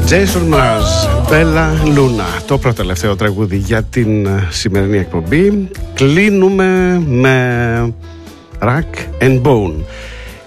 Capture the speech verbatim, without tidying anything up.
Jason Mraz, Bella Luna, το πρώτο τελευταίο τραγούδι για την σημερινή εκπομπή. Κλείνουμε με Rack and Bone.